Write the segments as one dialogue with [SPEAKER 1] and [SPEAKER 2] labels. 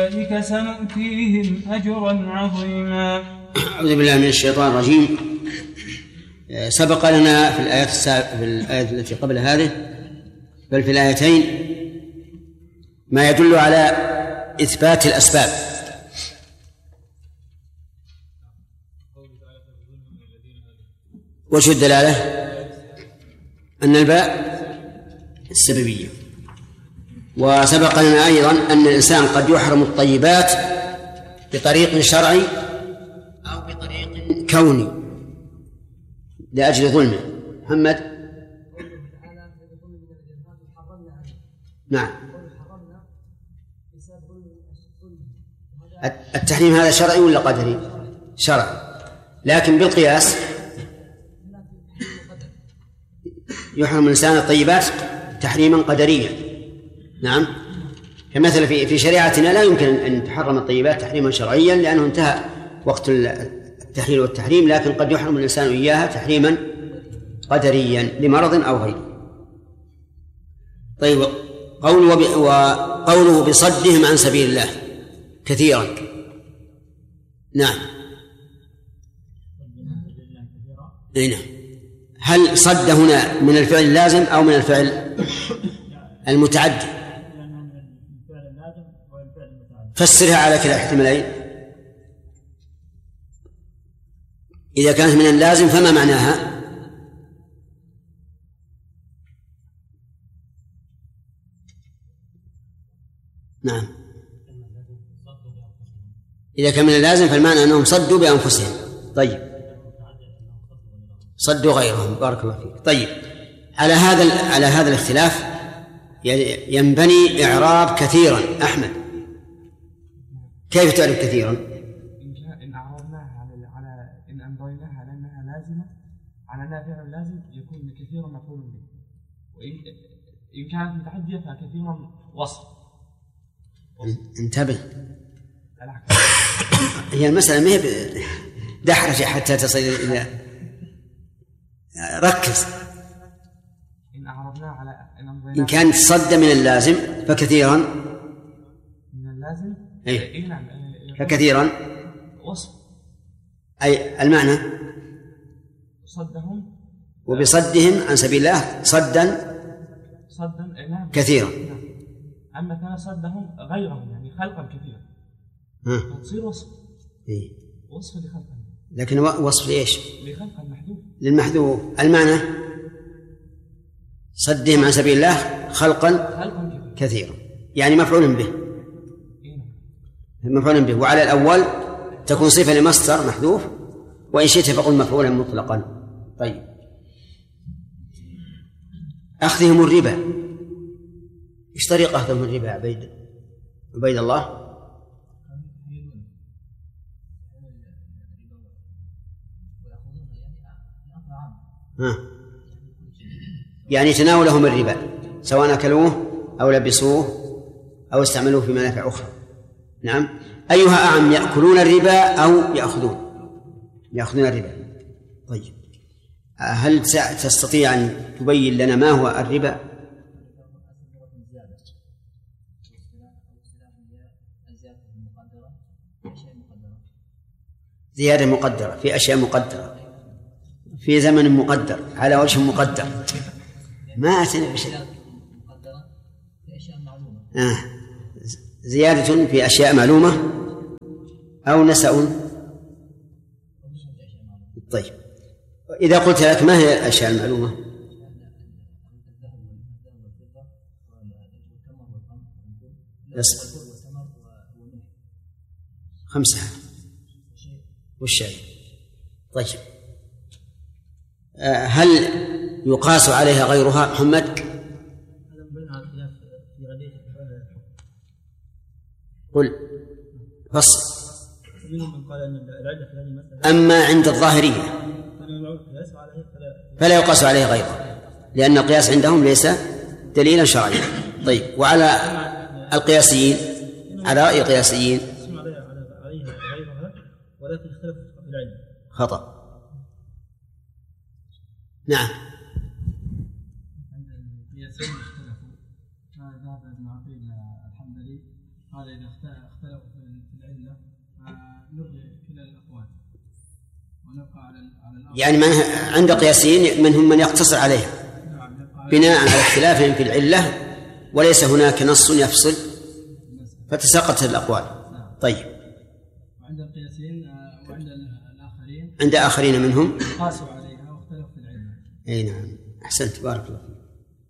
[SPEAKER 1] أولئك سنؤتيهم أجرا عظيما.
[SPEAKER 2] أعوذ بالله من الشيطان الرجيم. سبق لنا في الآية التي قبل هذه بل في الآيتين ما يدل على إثبات الأسباب. وجه الدلالة أن الباء السببية. وسبق لنا أيضا أن الإنسان قد يحرم الطيبات بطريق شرعي أو بطريق كوني لأجل ظلمه. محمد. نعم. التحريم هذا شرعي ولا قدري؟ شرعي، لكن بالقياس يحرم الإنسان الطيبات تحريما قدريا. نعم. كمثل في شريعتنا لا يمكن أن تحرم الطيبات تحريما شرعيا لأنه انتهى وقت التحليل والتحريم، لكن قد يحرم الإنسان إياها تحريما قدريا لمرض أو غيره. طيب. وقوله بصدهم عن سبيل الله كثيرا. نعم. نعم. هل صد هنا من الفعل اللازم أو من الفعل المتعدي؟ فسرها على كلا احتمالين. إذا كانت من اللازم فما معناها؟ نعم. إذا كان من اللازم فالمعنى أنهم صدوا بأنفسهم. طيب. صدوا غيرهم. بارك الله فيك. طيب. على هذا الاختلاف ينبني إعراب كثيرا. أحمد، كيف تعرف كثيرا؟
[SPEAKER 3] إن أعرضناها على إن أمضيناها على أنها لازمة على أنها فعل لازم يكون كثيرا مفعول به، وإن كانت متعدية فكثيرا وصف.
[SPEAKER 2] انتبه. هي المسألة ما هي دحرجة حتى تصل إلى ركز.
[SPEAKER 3] إن أعرضناها على
[SPEAKER 2] إن كانت صد من اللازم فكثيرا
[SPEAKER 3] من اللازم.
[SPEAKER 2] أي.
[SPEAKER 3] نعم.
[SPEAKER 2] فكثيرا
[SPEAKER 3] وصف.
[SPEAKER 2] أي المعنى
[SPEAKER 3] صدهم
[SPEAKER 2] وبصدهم عن سبيل الله صدا
[SPEAKER 3] نعم.
[SPEAKER 2] كثيرا.
[SPEAKER 3] نعم. أما كان صدهم غيرهم يعني خلقا كثيرا فتصير وصف.
[SPEAKER 2] إيه؟
[SPEAKER 3] وصف لخلقا،
[SPEAKER 2] لكن وصف لإيش؟
[SPEAKER 3] لخلقا محذوف.
[SPEAKER 2] للمحذوف. المعنى صدهم عن سبيل الله خلقا كثيرا، يعني مفعول به. مفعول به. وعلى الأول تكون صفة لمصدر محذوف، وإن شئت فقل مفعولا مطلقا. طيب. أخذهم الربا، إيش طريق أخذهم الربا يا عبيد الله؟ يعني تناولهم الربا سواء أكلوه أو لبسوه أو استعملوه في منافع أخرى. نعم. أيها أعم، يأكلون الربا أو يأخذون الربا؟ طيب. هل تستطيع أن تبين لنا ما هو الربا؟ زيادة مقدرة في أشياء مقدرة في زمن مقدر على وجه مقدر. ما أتنا بشيء. زيادة في أشياء معلومة أو نسأ. طيب. إذا قلت لك ما هي الأشياء المعلومة؟ خمسة. والشاي. طيب. هل يقاس عليها غيرها؟ محمد. قل فصل. أما عند الظاهرية فلا يقاس عليه غيره، لأن القياس عندهم ليس دليلا شرعيا. طيب. وعلى القياسيين، على رأي القياسيين
[SPEAKER 3] ولكن اختلف في العلم.
[SPEAKER 2] خطأ. نعم.
[SPEAKER 3] القياسين اختلفوا. ذهب ابن عقيل الحنبلي قال إذا اختلفوا
[SPEAKER 2] يعني من عند قياسيين منهم من يقتصر عليها بناء على اختلافهم في العلة وليس هناك نص يفصل فتساقطت الأقوال. طيب
[SPEAKER 4] عند القياسيين وعند الآخرين
[SPEAKER 2] عند آخرين منهم
[SPEAKER 4] قاسوا عليها واختلفوا في العلة.
[SPEAKER 2] أي نعم أحسنت بارك الله فيك.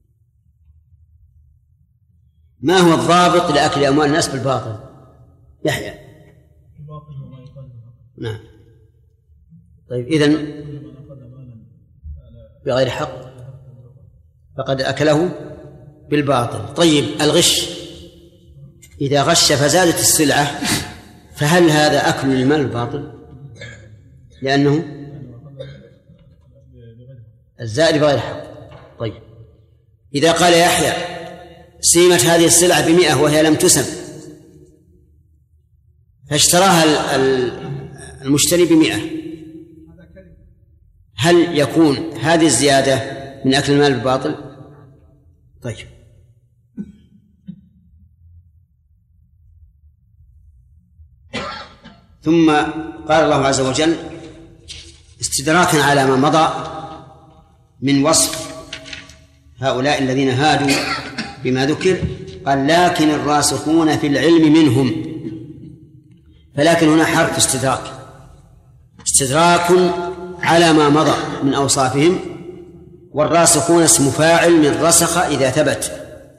[SPEAKER 2] ما هو الضابط لأكل أموال الناس بالباطل؟ يحيى.
[SPEAKER 4] الباطل هو ما يقال.
[SPEAKER 2] نعم. طيب إذن بغير حق فقد أكله بالباطل. طيب الغش إذا غش فزادت السلعة فهل هذا أكل المال باطل؟ لأنه الزائد بغير حق. طيب إذا قال يحيى سيمت هذه السلعة ب100 وهي لم تسم فاشتراها المشتري ب100 هل يكون هذه الزيادة من أكل المال بالباطل؟ طيب ثم قال الله عز وجل استدراكا على ما مضى من وصف هؤلاء الذين هادوا بما ذكر قال لكن الراسخون في العلم منهم. فلكن هنا حرف استدراك على ما مضى من أوصافهم، والراسخون اسم فاعل من رسخ إذا ثبت،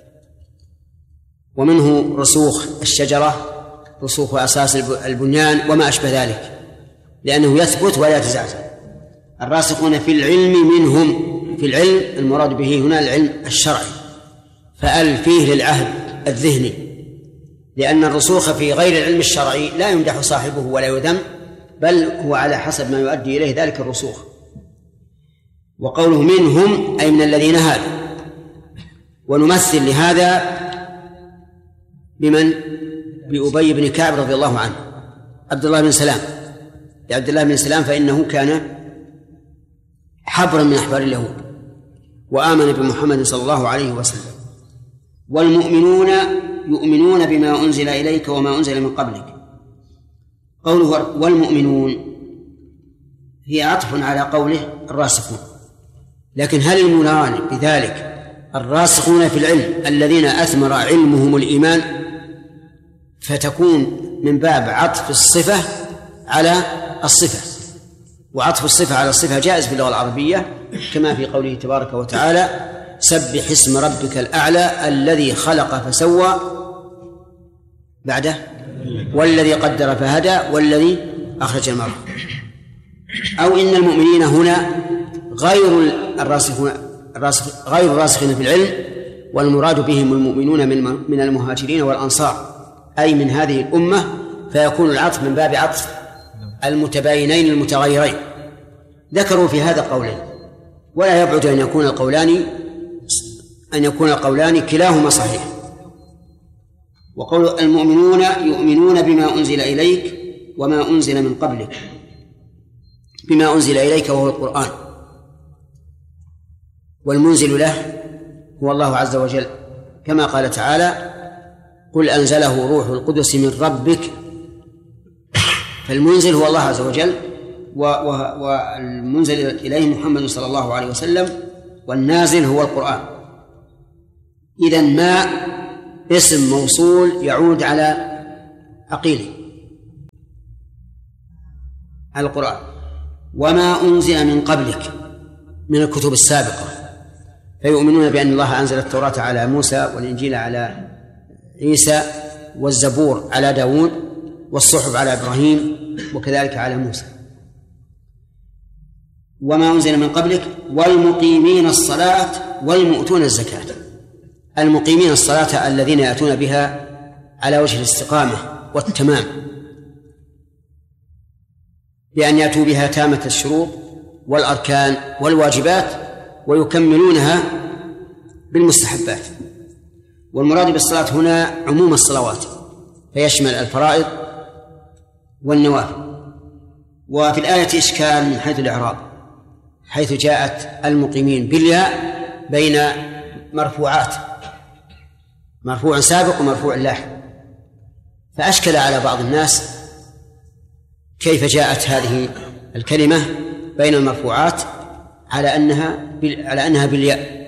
[SPEAKER 2] ومنه رسوخ الشجرة رسوخ أساس البنيان وما أشبه ذلك لأنه يثبت ولا يتزعزع. الراسخون في العلم منهم، في العلم المراد به هنا العلم الشرعي، فأل فيه للعهد الذهني، لأن الرسوخ في غير العلم الشرعي لا يمدح صاحبه ولا يذم، بل هو على حسب ما يؤدي إليه ذلك الرسوخ. وقوله منهم أي من الذين هادوا. ونمثل لهذا بمن؟ بأبي بن كعب رضي الله عنه، عبد الله بن سلام فإنه كان حبرا من أحبار اليهود وآمن بمحمد صلى الله عليه وسلم. والمؤمنون يؤمنون بما أنزل إليك وما أنزل من قبلك. قوله والمؤمنون هي عطف على قوله الراسخون، لكن هل المراد بذلك الراسخون في العلم الذين أثمر علمهم الإيمان، فتكون من باب عطف الصفة على الصفة، وعطف الصفة على الصفة جائز في اللغة العربية كما في قوله تبارك وتعالى سبح اسم ربك الأعلى الذي خلق فسوى بعده والذي قدر فهدى والذي أخرج المرعى. أو إن المؤمنين هنا غير الراسخين في العلم، والمراد بهم المؤمنون من المهاجرين والأنصار أي من هذه الأمة، فيكون العطف من باب عطف المتباينين المتغيرين. ذكروا في هذا قولين، ولا يبعد أن يكون القولان كلاهما صحيح. وقول المؤمنون يؤمنون بما أنزل إليك وما أنزل من قبلك، بما أنزل إليك وهو القرآن، والمنزل له هو الله عز وجل كما قال تعالى قل أنزله روح القدس من ربك. فالمنزل هو الله عز وجل، والمنزل إليه محمد صلى الله عليه وسلم، والنازل هو القرآن. إذن ما اسم موصول يعود على عقيله على القرآن. وما أنزل من قبلك من الكتب السابقة، فيؤمنون بأن الله أنزل التوراة على موسى والإنجيل على عيسى والزبور على داود والصحف على إبراهيم وكذلك على موسى. وما أنزل من قبلك والمقيمين الصلاة والمؤتون الزكاة. المقيمين الصلاة الذين يأتون بها على وجه الاستقامة والتمام، بأن يأتوا بها تامة الشروط والأركان والواجبات ويكملونها بالمستحبات. والمراد بالصلاة هنا عموم الصلوات، فيشمل الفرائض والنوافل. وفي الآية إشكال من حيث الإعراب، حيث جاءت المقيمين بالياء بين مرفوعات، مرفوع سابق ومرفوع لاحق، فأشكل على بعض الناس كيف جاءت هذه الكلمة بين المرفوعات على أنها بالياء.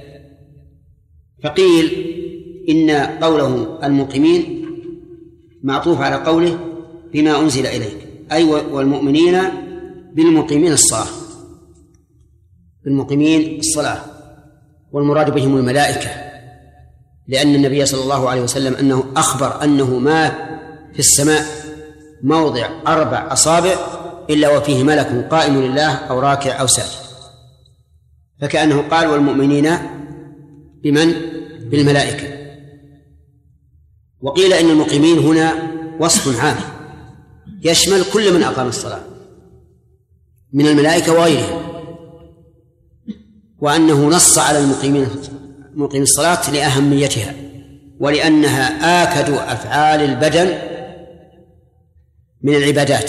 [SPEAKER 2] فقيل إن قوله المقيمين معطوف على قوله بما أنزل إليك، أي والمؤمنين بالمقيمين الصلاة، بالمقيمين الصلاة، والمراد بهم الملائكة، لأن النبي صلى الله عليه وسلم أنه أخبر أنه ما في السماء موضع 4 أصابع إلا وفيه ملك قائم لله أو راكع أو ساجد، فكأنه قال والمؤمنين بمن؟ بالملائكة. وقيل إن المقيمين هنا وصف عام يشمل كل من أقام الصلاة من الملائكة وغيرهم، وأنه نص على مقيم الصلاة لأهميتها ولأنها آكد أفعال البدن من العبادات،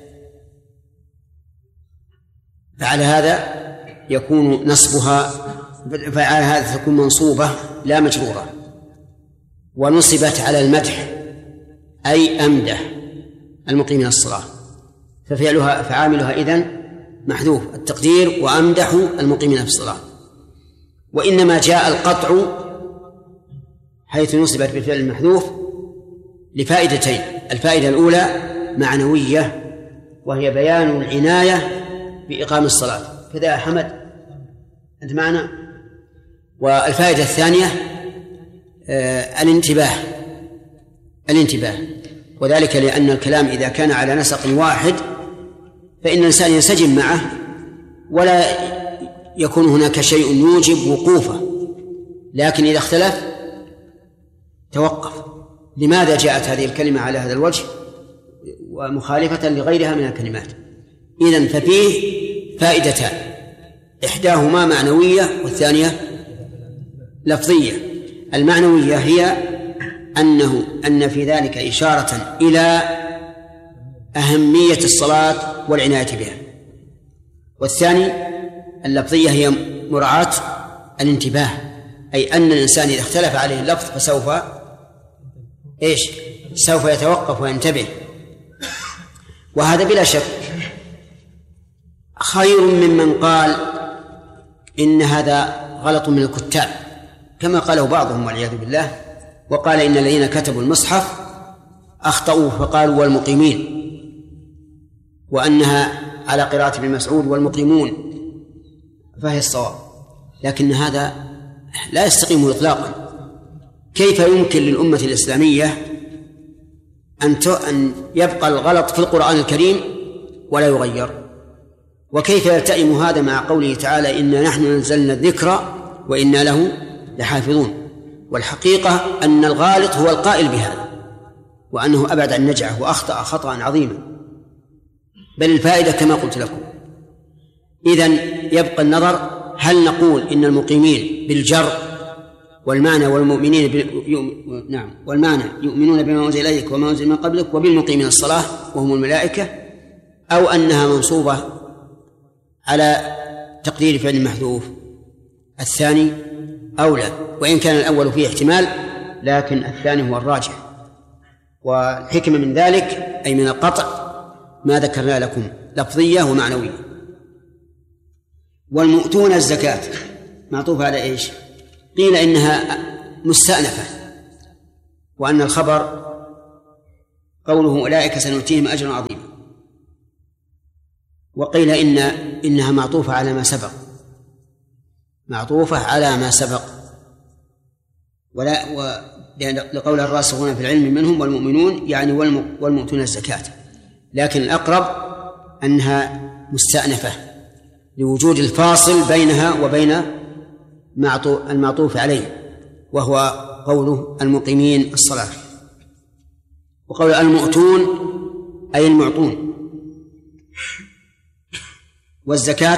[SPEAKER 2] فعلى هذا يكون نصبها، فعلى هذا تكون منصوبة لا مجرورة، ونصبت على المدح أي أمدح المقيمين الصلاة، فعاملها إذن محذوف التقدير وأمدح المقيمين في الصلاة. وإنما جاء القطع حيث نصبت بالفعل المحذوف لفائدتين: الفائدة الأولى معنوية وهي بيان العناية بإقام الصلاة، كذا يا حمد أنت معنا. والفائدة الثانية الانتباه، وذلك لأن الكلام إذا كان على نسق واحد فإن الإنسان ينسجم معه ولا يكون هناك شيء يوجب وقوفه، لكن إذا اختلف توقف. لماذا جاءت هذه الكلمة على هذا الوجه ومخالفة لغيرها من الكلمات؟ إذن ففيه فائدتان: إحداهما معنوية والثانية لفظية. المعنوية هي أن في ذلك إشارة إلى أهمية الصلاة والعناية بها، والثاني اللفظية هي مراعاة الانتباه، أي أن الإنسان إذا اختلف عليه اللفظ فسوف سوف يتوقف وينتبه. وهذا بلا شك خير ممن قال إن هذا غلط من الكتاب كما قاله بعضهم والعياذ بالله، وقال إن الذين كتبوا المصحف أخطأوا فقالوا والمقيمين، وأنها على قراءة ابن مسعود والمقيمون، فهي الصواب. لكن هذا لا يستقيم إطلاقا. كيف يمكن للأمة الإسلامية أن يبقى الغلط في القرآن الكريم ولا يغير؟ وكيف يلتئم هذا مع قوله تعالى إنا نحن نزلنا الذكر وإنا له لحافظون؟ والحقيقة أن الغالط هو القائل بهذا، وأنه أبعد عن نجعه وأخطأ خطأ عظيما، بل الفائدة كما قلت لكم. إذن يبقى النظر: هل نقول إن المقيمين بالجر والمعنى والمؤمنين والمعنى يؤمنون بما أنزل إليك وما أنزل من قبلك وبالمقيمين الصلاة وهم الملائكة، أو أنها منصوبة على تقدير فعل محذوف؟ الثاني أولى، وإن كان الأول فيه احتمال، لكن الثاني هو الراجح. والحكمة من ذلك أي من القطع ما ذكرنا لكم لفظية ومعنوية. والمؤتون الزكاة معطوف على إيش؟ قيل إنها مستأنفة، وأن الخبر قوله أولئك سنؤتيهم أجرا عظيما. وقيل إنها معطوفة على ما سبق، معطوفة على ما سبق، لقول الراسخون في العلم منهم والمؤمنون يعني والمؤتون الزكاة، لكن الأقرب أنها مستأنفة لوجود الفاصل بينها وبين المعطوف عليه، وهو قوله المقيمين الصلاة. وقول المؤتون أي المعطون، والزكاة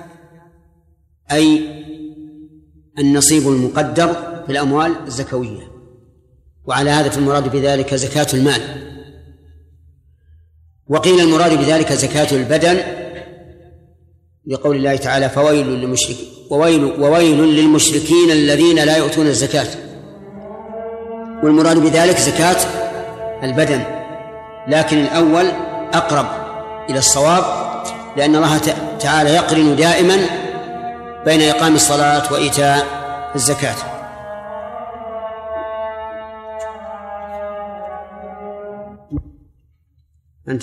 [SPEAKER 2] أي النصيب المقدر في الأموال الزكوية، وعلى هذا فالمراد بذلك زكاة المال. وقيل المراد بذلك زكاة البدن لقول الله تعالى وويل للمشركين الذين لا يؤتون الزكاة، والمراد بذلك زكاة البدن، لكن الأول أقرب إلى الصواب لأن الله تعالى يقرن دائما بين إقام الصلاة وإيتاء الزكاة. أنت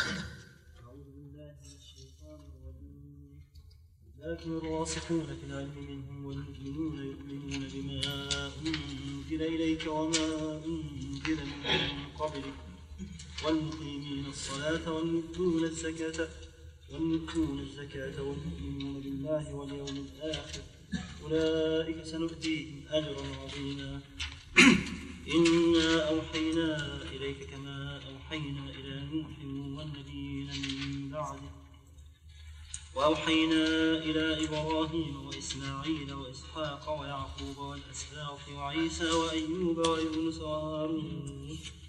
[SPEAKER 5] لكن الراسخون في العلم منهم والمؤمنون يؤمنون بما أنزل إليك وما أنزل من قبلك والمقيمين الصلاة والمؤتون الزكاة والمؤمنون بالله واليوم الآخر أولئك سنؤتيهم أجرا عظيما. إنا أوحينا إليك كما أوحينا إلى نوح والنبيين من بعده وأوحينا إلى إبراهيم وإسماعيل وإسحاق ويعقوب والأسباط وعيسى وأيوب ويونس وهارون